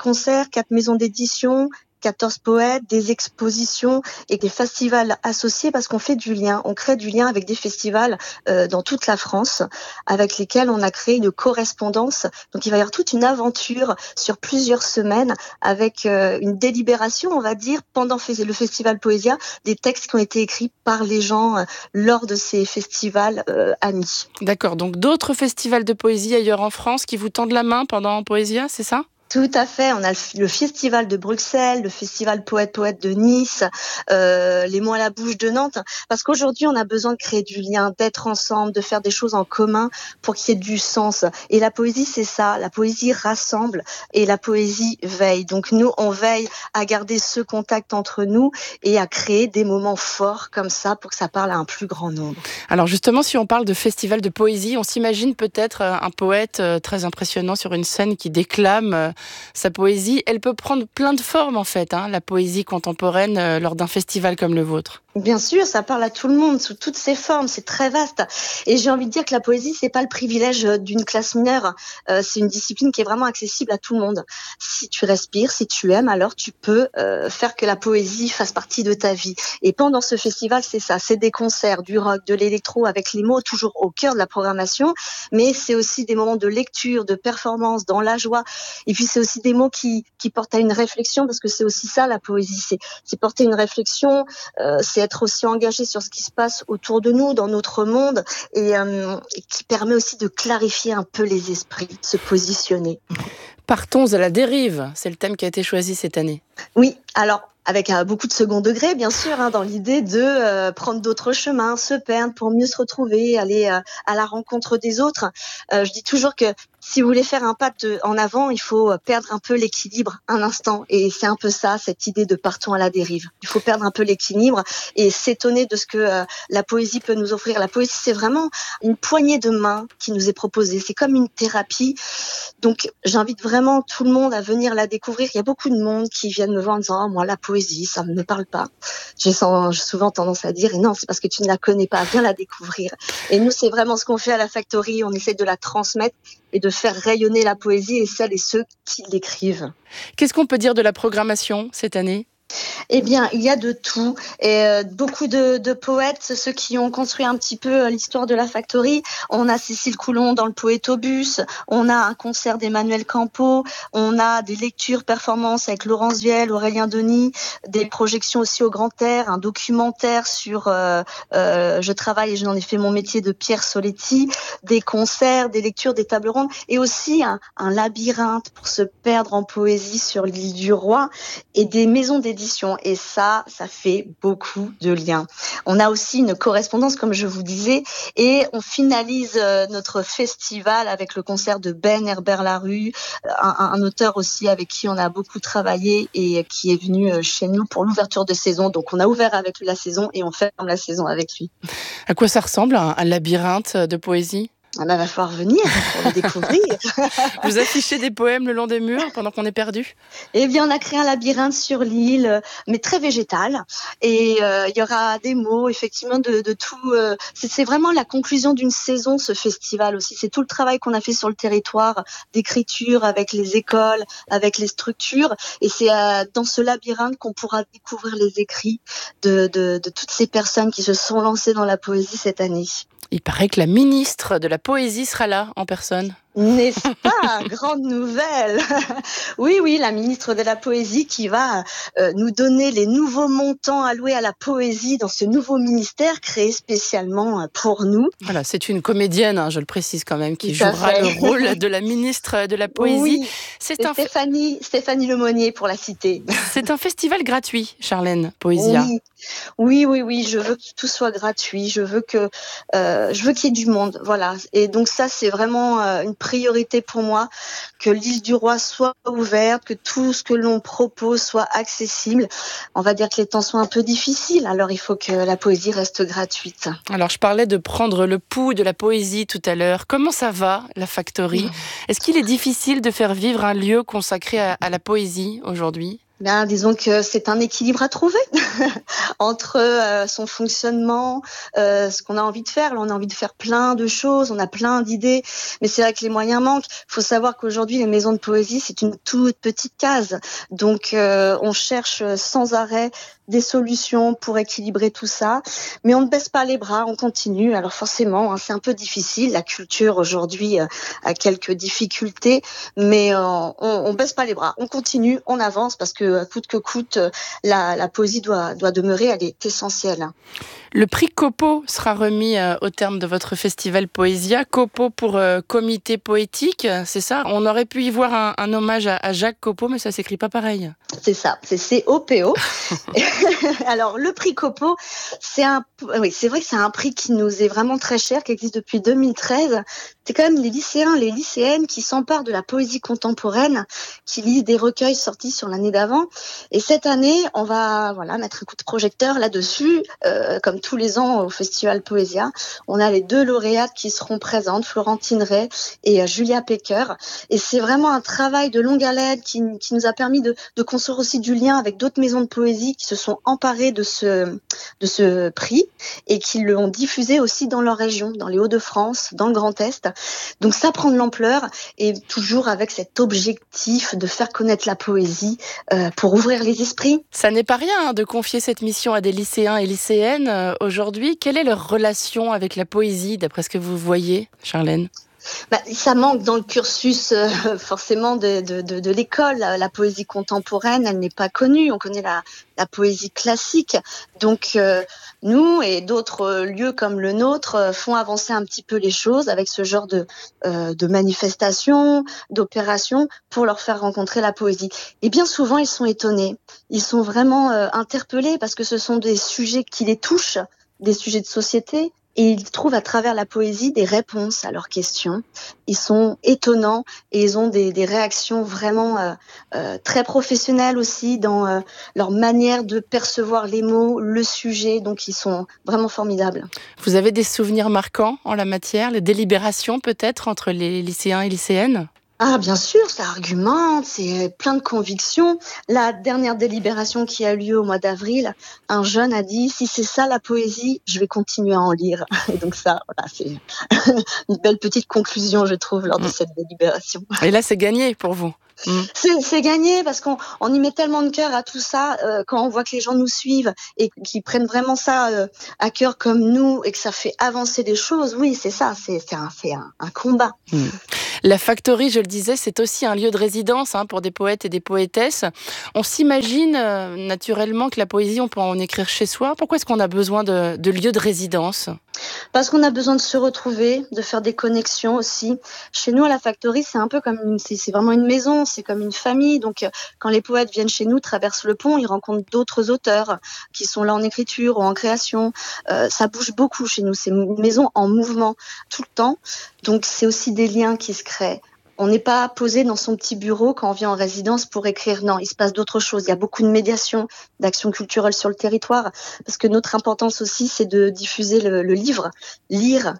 4 maisons d'édition, 14 poètes, des expositions et des festivals associés parce qu'on fait du lien, on crée du lien avec des festivals dans toute la France avec lesquels on a créé une correspondance. Donc il va y avoir toute une aventure sur plusieurs semaines avec une délibération, on va dire, pendant le festival Poésia, des textes qui ont été écrits par les gens lors de ces festivals amis. D'accord, donc d'autres festivals de poésie ailleurs en France qui vous tendent la main pendant Poésia, c'est ça ? Tout à fait, on a le festival de Bruxelles, le festival Poète de Nice, les mots à la bouche de Nantes, parce qu'aujourd'hui on a besoin de créer du lien, d'être ensemble, de faire des choses en commun pour qu'il y ait du sens. Et la poésie c'est ça, la poésie rassemble et la poésie veille. Donc nous on veille à garder ce contact entre nous et à créer des moments forts comme ça pour que ça parle à un plus grand nombre. Alors justement, si on parle de festival de poésie, on s'imagine peut-être un poète très impressionnant sur une scène qui déclame sa poésie. Elle peut prendre plein de formes en fait, la poésie contemporaine lors d'un festival comme le vôtre. Bien sûr, ça parle à tout le monde, sous toutes ses formes, c'est très vaste. Et j'ai envie de dire que la poésie, c'est pas le privilège d'une classe mineure. C'est une discipline qui est vraiment accessible à tout le monde. Si tu respires, si tu aimes, alors tu peux faire que la poésie fasse partie de ta vie. Et pendant ce festival, c'est ça, c'est des concerts, du rock, de l'électro, avec les mots toujours au cœur de la programmation. Mais c'est aussi des moments de lecture, de performance, dans la joie. Et puis c'est aussi des mots qui portent à une réflexion, parce que c'est aussi ça la poésie, c'est porter une réflexion, c'est être aussi engagé sur ce qui se passe autour de nous, dans notre monde, et qui permet aussi de clarifier un peu les esprits, de se positionner. Partons à la dérive, c'est le thème qui a été choisi cette année. Oui, alors avec beaucoup de second degré, bien sûr, dans l'idée de prendre d'autres chemins, se perdre pour mieux se retrouver, aller à la rencontre des autres. Je dis toujours que si vous voulez faire un pas en avant, il faut perdre un peu l'équilibre un instant. Et c'est un peu ça, cette idée de partons à la dérive. Il faut perdre un peu l'équilibre et s'étonner de ce que la poésie peut nous offrir. La poésie, c'est vraiment une poignée de main qui nous est proposée. C'est comme une thérapie. Donc, j'invite vraiment tout le monde à venir la découvrir. Il y a beaucoup de monde qui viennent me voir en disant « Oh, moi, la poésie, ça ne me parle pas. » J'ai souvent tendance à dire « Et non, c'est parce que tu ne la connais pas. Viens la découvrir. » Et nous, c'est vraiment ce qu'on fait à la Factory. On essaie de la transmettre et de faire rayonner la poésie et celles et ceux qui l'écrivent. Qu'est-ce qu'on peut dire de la programmation cette année ? Eh bien, il y a de tout. Et beaucoup de poètes, ceux qui ont construit un petit peu l'histoire de la Factory. On a Cécile Coulon dans le Poétobus, on a un concert d'Emmanuel Campo, on a des lectures, performances avec Laurence Vielle, Aurélien Denis, des projections aussi au Grand Air, un documentaire sur Je travaille et je n'en ai fait mon métier de Pierre Soletti, des concerts, des lectures, des tables rondes, et aussi un labyrinthe pour se perdre en poésie sur l'île du Roi, et des maisons d'édition. Et ça fait beaucoup de liens. On a aussi une correspondance, comme je vous disais, et on finalise notre festival avec le concert de Ben Herbert-Larue, un auteur aussi avec qui on a beaucoup travaillé et qui est venu chez nous pour l'ouverture de saison. Donc on a ouvert avec lui la saison et on ferme la saison avec lui. À quoi ça ressemble, un labyrinthe de poésie ? Il va falloir venir pour le découvrir. Vous affichez des poèmes le long des murs pendant qu'on est perdu ? Eh bien, on a créé un labyrinthe sur l'île, mais très végétal. Et il y aura des mots, effectivement, de tout. C'est vraiment la conclusion d'une saison, ce festival aussi. C'est tout le travail qu'on a fait sur le territoire, d'écriture, avec les écoles, avec les structures. Et c'est dans ce labyrinthe qu'on pourra découvrir les écrits de toutes ces personnes qui se sont lancées dans la poésie cette année. Il paraît que la ministre de la poésie sera là en personne. N'est-ce pas? Grande nouvelle. Oui, la ministre de la Poésie qui va nous donner les nouveaux montants alloués à la poésie dans ce nouveau ministère créé spécialement pour nous. Voilà, c'est une comédienne, je le précise quand même, qui jouera le rôle de la ministre de la Poésie. Oui, c'est Stéphanie Lemonnier pour la citer. C'est un festival gratuit, Charlène Poésia. Oui, je veux que tout soit gratuit, je veux qu'il y ait du monde, voilà. Et donc ça, c'est vraiment une priorité pour moi, que l'île du Roi soit ouverte, que tout ce que l'on propose soit accessible. On va dire que les temps sont un peu difficiles, alors il faut que la poésie reste gratuite. Alors je parlais de prendre le pouls de la poésie tout à l'heure. Comment ça va, la Factory ? Est-ce qu'il est difficile de faire vivre un lieu consacré à la poésie aujourd'hui ? Bien, disons que c'est un équilibre à trouver entre son fonctionnement, ce qu'on a envie de faire. Là, on a envie de faire plein de choses, on a plein d'idées, mais c'est vrai que les moyens manquent. Il faut savoir qu'aujourd'hui, les maisons de poésie, c'est une toute petite case. Donc, on cherche sans arrêt des solutions pour équilibrer tout ça. Mais on ne baisse pas les bras, on continue. Alors forcément, c'est un peu difficile. La culture, aujourd'hui, a quelques difficultés, mais on baisse pas les bras. On continue, on avance, parce que coûte que coûte, la poésie doit demeurer, elle est essentielle. Le prix Copo sera remis au terme de votre festival Poésia. Copo pour comité poétique, c'est ça ? On aurait pu y voir un hommage à Jacques Copo, mais ça s'écrit pas pareil. C'est ça, c'est C-O-P-O. Alors, le prix Copo, c'est vrai que c'est un prix qui nous est vraiment très cher, qui existe depuis 2013. C'est quand même les lycéens, les lycéennes qui s'emparent de la poésie contemporaine, qui lisent des recueils sortis sur l'année d'avant. Et cette année, on va mettre un coup de projecteur là-dessus, comme tous les ans au Festival Poésia. On a les 2 lauréates qui seront présentes, Florentine Ray et Julia Pecker. Et c'est vraiment un travail de longue haleine qui nous a permis de construire aussi du lien avec d'autres maisons de poésie qui se sont emparées de ce prix et qui l'ont diffusé aussi dans leur région, dans les Hauts-de-France, dans le Grand Est. Donc ça prend de l'ampleur, et toujours avec cet objectif de faire connaître la poésie pour ouvrir les esprits. Ça n'est pas rien de confier cette mission à des lycéens et lycéennes aujourd'hui. Quelle est leur relation avec la poésie, d'après ce que vous voyez, Charlène ? Ça manque dans le cursus forcément de l'école. La poésie contemporaine, elle n'est pas connue. On connaît la poésie classique. Donc nous et d'autres lieux comme le nôtre font avancer un petit peu les choses avec ce genre de manifestations, d'opérations pour leur faire rencontrer la poésie. Et bien souvent, ils sont étonnés. Ils sont vraiment interpellés parce que ce sont des sujets qui les touchent, des sujets de société. Et ils trouvent à travers la poésie des réponses à leurs questions. Ils sont étonnants et ils ont des réactions vraiment très professionnelles aussi dans leur manière de percevoir les mots, le sujet. Donc ils sont vraiment formidables. Vous avez des souvenirs marquants en la matière, les délibérations peut-être entre les lycéens et lycéennes ? Ah, bien sûr, ça argumente, c'est plein de convictions. La dernière délibération qui a lieu au mois d'avril, un jeune a dit « Si c'est ça la poésie, je vais continuer à en lire ». Et donc ça, c'est une belle petite conclusion, je trouve, lors de cette délibération. Et là, c'est gagné pour vous ? C'est gagné parce qu'on y met tellement de cœur à tout ça, quand on voit que les gens nous suivent et qu'ils prennent vraiment ça à cœur comme nous et que ça fait avancer des choses. Oui, c'est ça, c'est un combat. La Factory, je le disais, c'est aussi un lieu de résidence pour des poètes et des poétesses. On s'imagine naturellement que la poésie, on peut en écrire chez soi. Pourquoi est-ce qu'on a besoin de lieux de résidence ? Parce qu'on a besoin de se retrouver, de faire des connexions aussi. Chez nous, à la Factory, c'est un peu comme c'est vraiment une maison, c'est comme une famille. Donc, quand les poètes viennent chez nous, traversent le pont, ils rencontrent d'autres auteurs qui sont là en écriture ou en création. Ça bouge beaucoup chez nous. C'est une maison en mouvement tout le temps. Donc, c'est aussi des liens qui se créent. On n'est pas posé dans son petit bureau quand on vient en résidence pour écrire. Non, il se passe d'autres choses. Il y a beaucoup de médiation, d'actions culturelles sur le territoire. Parce que notre importance aussi, c'est de diffuser le livre, lire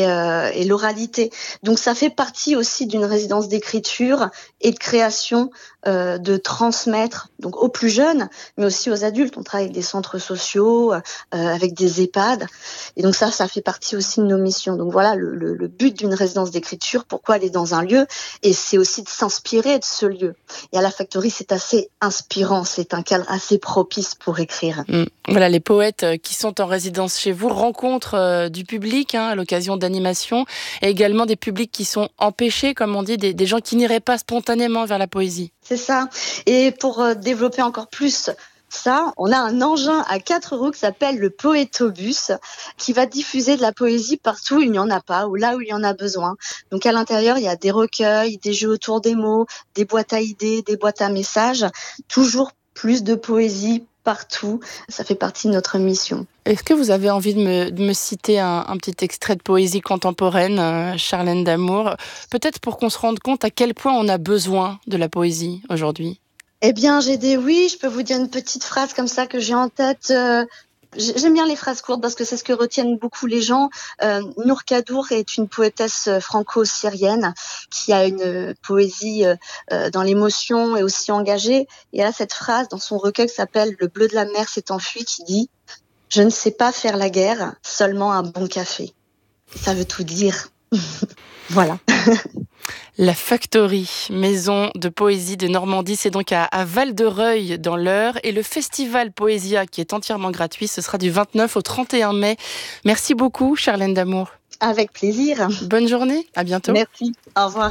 et l'oralité. Donc ça fait partie aussi d'une résidence d'écriture et de création, de transmettre donc aux plus jeunes, mais aussi aux adultes. On travaille avec des centres sociaux, avec des EHPAD. Et donc ça fait partie aussi de nos missions. Donc voilà le but d'une résidence d'écriture, pourquoi aller dans un lieu. Et c'est aussi de s'inspirer de ce lieu. Et à la Factory, c'est assez inspirant. C'est un cadre assez propice pour écrire. Voilà, les poètes qui sont en résidence chez vous rencontrent du public à l'occasion salons d'animation et également des publics qui sont empêchés, comme on dit, des gens qui n'iraient pas spontanément vers la poésie. C'est ça. Et pour développer encore plus ça, on a un engin à 4 roues qui s'appelle le Poétobus, qui va diffuser de la poésie partout où il n'y en a pas, ou là où il y en a besoin. Donc à l'intérieur, il y a des recueils, des jeux autour des mots, des boîtes à idées, des boîtes à messages, toujours plus de poésie partout. Ça fait partie de notre mission. Est-ce que vous avez envie de me citer un petit extrait de poésie contemporaine, Charlène Damour, peut-être pour qu'on se rende compte à quel point on a besoin de la poésie aujourd'hui? Eh bien, je peux vous dire une petite phrase comme ça que j'ai en tête. J'aime bien les phrases courtes parce que c'est ce que retiennent beaucoup les gens. Nour Kadour est une poétesse franco-syrienne qui a une poésie dans l'émotion et aussi engagée. Et elle a cette phrase dans son recueil qui s'appelle « Le bleu de la mer s'est enfui » qui dit « Je ne sais pas faire la guerre, seulement un bon café ». Ça veut tout dire. Voilà. La Factory, maison de poésie de Normandie, c'est donc à Val-de-Reuil dans l'Eure. Et le festival Poésia, qui est entièrement gratuit, ce sera du 29 au 31 mai. Merci beaucoup, Charlène Damour. Avec plaisir. Bonne journée, à bientôt. Merci, au revoir.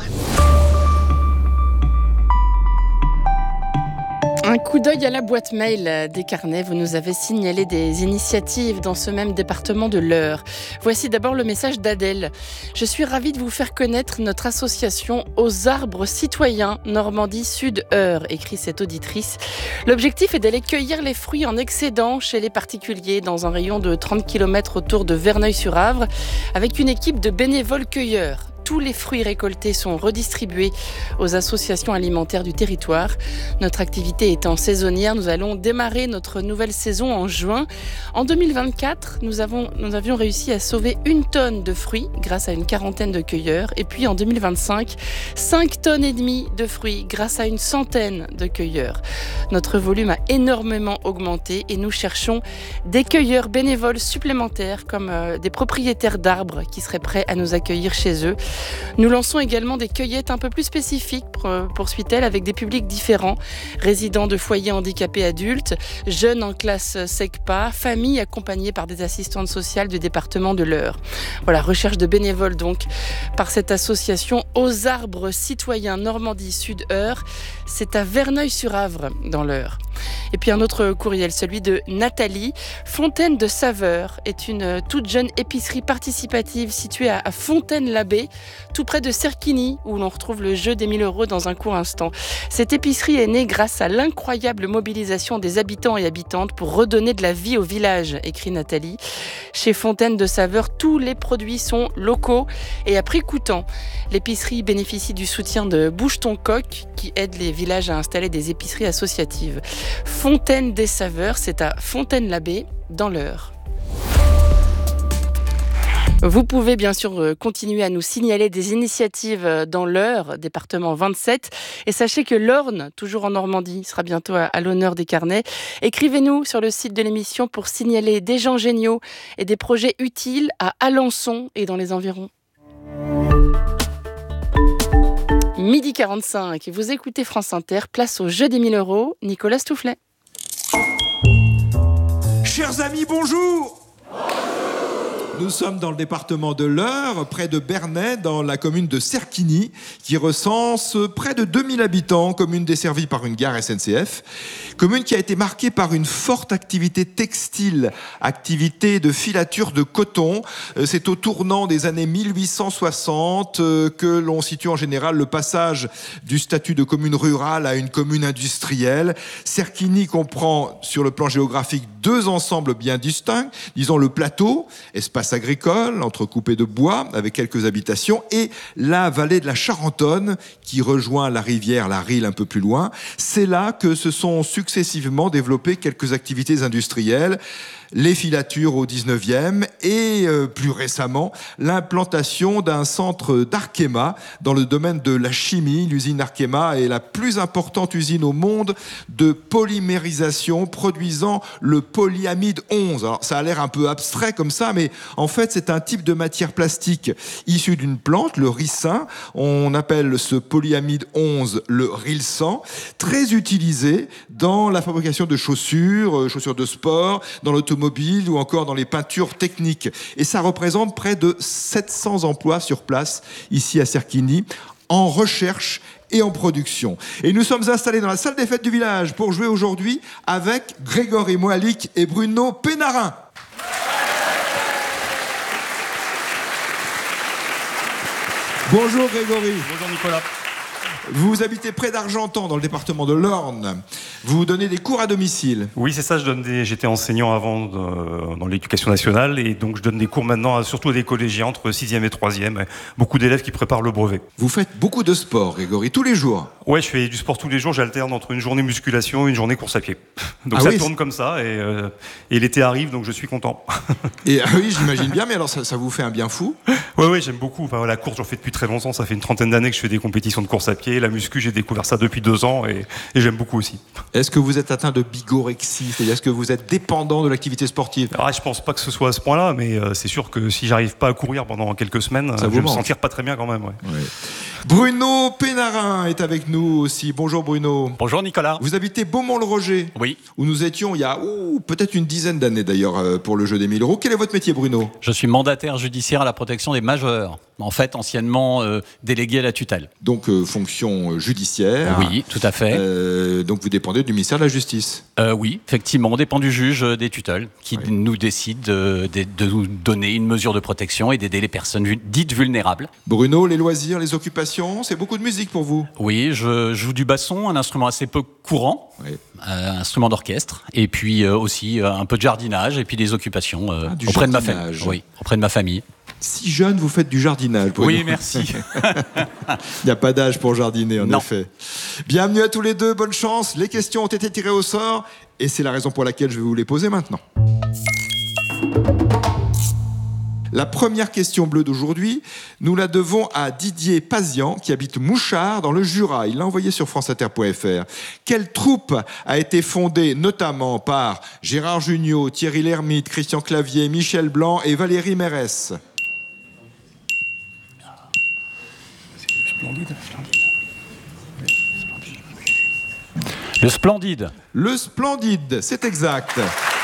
Un coup d'œil à la boîte mail des carnets. Vous nous avez signalé des initiatives dans ce même département de l'Eure. Voici d'abord le message d'Adèle. Je suis ravie de vous faire connaître notre association Aux Arbres Citoyens Normandie Sud-Eure, écrit cette auditrice. L'objectif est d'aller cueillir les fruits en excédent chez les particuliers dans un rayon de 30 km autour de Verneuil-sur-Avre avec une équipe de bénévoles cueilleurs. Tous les fruits récoltés sont redistribués aux associations alimentaires du territoire. Notre activité étant saisonnière, nous allons démarrer notre nouvelle saison en juin. En 2024, nous avions réussi à sauver 1 tonne de fruits grâce à une quarantaine de cueilleurs. Et puis en 2025, 5,5 tonnes de fruits grâce à une centaine de cueilleurs. Notre volume a énormément augmenté et nous cherchons des cueilleurs bénévoles supplémentaires comme des propriétaires d'arbres qui seraient prêts à nous accueillir chez eux. Nous lançons également des cueillettes un peu plus spécifiques, poursuit-elle, avec des publics différents, résidents de foyers handicapés adultes, jeunes en classe SECPA, familles accompagnées par des assistantes sociales du département de l'Eure. Voilà, recherche de bénévoles donc par cette association Aux Arbres Citoyens Normandie Sud-Eure. C'est à Verneuil-sur-Avre dans l'Eure. Et puis un autre courriel, celui de Nathalie. Fontaine de Saveur est une toute jeune épicerie participative située à Fontaine-l'Abbé, tout près de Serquigny, où l'on retrouve le jeu des 1000 € dans un court instant. Cette épicerie est née grâce à l'incroyable mobilisation des habitants et habitantes pour redonner de la vie au village, écrit Nathalie. Chez Fontaine de Saveur, tous les produits sont locaux et à prix coûtant. L'épicerie bénéficie du soutien de Bouge ton coq, qui aide les villages à installer des épiceries associatives. Fontaine des Saveurs, c'est à Fontaine-l'Abbé, dans l'Eure. Vous pouvez bien sûr continuer à nous signaler des initiatives dans l'Eure, département 27. Et sachez que l'Orne, toujours en Normandie, sera bientôt à l'honneur des carnets. Écrivez-nous sur le site de l'émission pour signaler des gens géniaux et des projets utiles à Alençon et dans les environs. 12h45, vous écoutez France Inter, place au jeu des 1000 €, Nicolas Stoufflet. Chers amis, bonjour. Nous sommes dans le département de l'Eure, près de Bernay, dans la commune de Serquigny, qui recense près de 2000 habitants, commune desservie par une gare SNCF. Commune qui a été marquée par une forte activité textile, activité de filature de coton. C'est au tournant des années 1860 que l'on situe en général le passage du statut de commune rurale à une commune industrielle. Serquigny comprend, sur le plan géographique, 2 ensembles bien distincts. Disons le plateau, espace agricole, entrecoupé de bois, avec quelques habitations, et la vallée de la Charentonne, qui rejoint la rivière, la Rille un peu plus loin. C'est là que se sont successivement développées quelques activités industrielles. Les filatures au 19e et plus récemment l'implantation d'un centre d'Arkema dans le domaine de la chimie. L'usine Arkema est la plus importante usine au monde de polymérisation produisant le polyamide 11. Alors ça a l'air un peu abstrait comme ça, mais En fait, c'est un type de matière plastique issue d'une plante, le ricin. On appelle ce polyamide 11 le rilsan, très utilisé dans la fabrication de chaussures de sport, dans l'automobile ou encore dans les peintures techniques. Et ça représente près de 700 emplois sur place, ici à Serquigny, en recherche et en production. Et nous sommes installés dans la salle des fêtes du village pour jouer aujourd'hui avec Grégory Moalik et Bruno Pénarin. Bonjour Grégory. Bonjour Nicolas. Vous habitez près d'Argentan, dans le département de l'Orne. Vous donnez des cours à domicile. Oui, c'est ça. J'étais enseignant avant dans l'éducation nationale et donc je donne des cours maintenant surtout à des collégiens entre 6e et 3e. Beaucoup d'élèves qui préparent le brevet. Vous faites beaucoup de sport, Grégory, tous les jours? Ouais, je fais du sport tous les jours. J'alterne entre une journée musculation et une journée course à pied. Donc ça tourne comme ça et l'été arrive, donc je suis content. Et oui, j'imagine bien, mais alors ça vous fait un bien fou? Oui, j'aime beaucoup. Enfin, la course, j'en fais depuis très longtemps. Ça fait une trentaine d'années que je fais des compétitions de course à pied. La muscu, j'ai découvert ça depuis 2 ans et j'aime beaucoup aussi. Est-ce que vous êtes atteint de bigorexie? C'est-à-dire, est-ce que vous êtes dépendant de l'activité sportive? Alors, je pense pas que ce soit à ce point-là, mais c'est sûr que si j'arrive pas à courir pendant quelques semaines, je vais me sentir pas très bien quand même. Ouais. Ouais. Bruno Pénarin est avec nous aussi. Bonjour Bruno. Bonjour Nicolas. Vous habitez Beaumont-le-Roger. Oui. Où nous étions il y a peut-être une dizaine d'années d'ailleurs pour le jeu des 1000 euros. Quel est votre métier, Bruno? Je suis mandataire judiciaire à la protection des majeurs. En fait, anciennement délégué à la tutelle. Donc fonction judiciaire. Oui, tout à fait. Donc vous dépendez du ministère de la Justice. Oui, effectivement, on dépend du juge des tutelles qui nous décide de nous donner une mesure de protection et d'aider les personnes dites vulnérables. Bruno, les loisirs, les occupations, c'est beaucoup de musique pour vous? Oui, je joue du basson, un instrument assez peu courant, instrument d'orchestre, et puis aussi un peu de jardinage et puis des occupations auprès de ma famille. Oui, auprès de ma famille. Si jeune, vous faites du jardinage. Oui, merci. Il n'y a pas d'âge pour jardiner, en effet. Bienvenue à tous les deux, bonne chance. Les questions ont été tirées au sort et c'est la raison pour laquelle je vais vous les poser maintenant. La première question bleue d'aujourd'hui, nous la devons à Didier Pazian, qui habite Mouchard, dans le Jura. Il l'a envoyé sur franceinter.fr. Quelle troupe a été fondée notamment par Gérard Jugnot, Thierry Lhermitte, Christian Clavier, Michel Blanc et Valérie Mérès? Le Splendide. Le Splendide, c'est exact.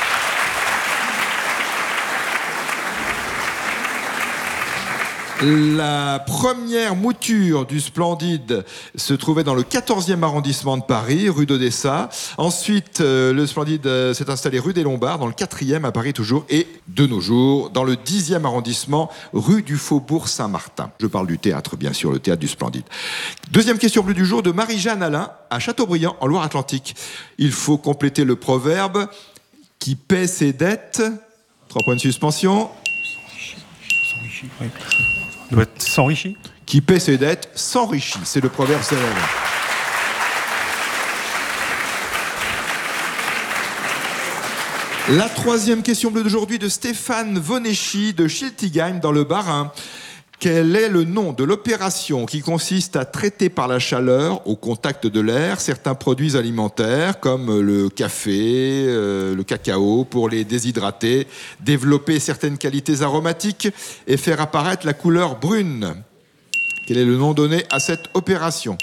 La première mouture du Splendide se trouvait dans le 14e arrondissement de Paris, rue d'Odessa. Ensuite, le Splendide s'est installé rue des Lombards, dans le 4e à Paris toujours, et de nos jours, dans le 10e arrondissement, rue du Faubourg Saint-Martin. Je parle du théâtre, bien sûr, le théâtre du Splendide. Deuxième question bleue du jour de Marie-Jeanne Alain, à Châteaubriand, en Loire-Atlantique. Il faut compléter le proverbe qui paie ses dettes. 3 points de suspension. Doit être s'enrichit. Qui paie ses dettes s'enrichit. C'est le proverbe célèbre. La troisième question bleue d'aujourd'hui de Stéphane Voneschi de Schiltigheim dans le Bas-Rhin. Quel est le nom de l'opération qui consiste à traiter par la chaleur, au contact de l'air, certains produits alimentaires comme le café, le cacao, pour les déshydrater, développer certaines qualités aromatiques et faire apparaître la couleur brune? Quel est le nom donné à cette opération?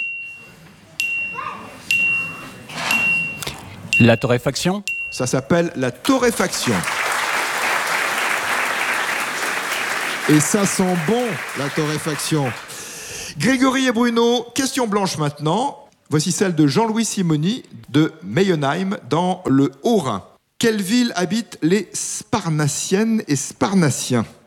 La torréfaction? Ça s'appelle la torréfaction. Et ça sent bon, la torréfaction. Grégory et Bruno, question blanche maintenant. Voici celle de Jean-Louis Simoni de Meyenheim dans le Haut-Rhin. Quelle ville habitent les Sparnassiennes et Sparnassiens?